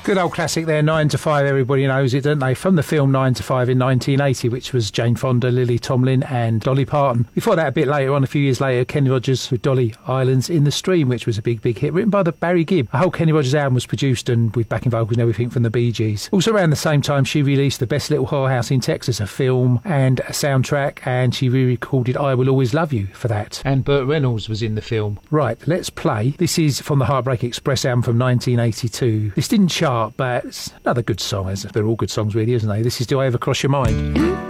Good old classic there, 9 to 5, everybody knows it, don't they? From the film 9 to 5 in 1980, which was Jane Fonda, Lily Tomlin and Dolly Parton. Before that, a bit later on, a few years later, Kenny Rogers with Dolly Islands in the Stream, which was a big hit, written by the Barry Gibb. A whole Kenny Rogers album was produced and with backing vocals and everything from the Bee Gees. Also around the same time, she released The Best Little Whorehouse in Texas, a film and a soundtrack, and she re-recorded I Will Always Love You for that. And Burt Reynolds was in the film. Right, let's play. This is from the Heartbreak Express album from 1982. This didn't chart, but it's another good song, as they're all good songs really, isn't they? This is Do I Ever Cross Your Mind?